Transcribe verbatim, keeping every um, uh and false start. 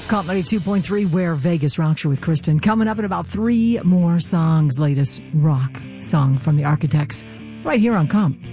Comp ninety-two point three, Where Vegas Rocks You with Kristen. Coming up in about three more songs. Latest rock song from the Architects right here on Comp.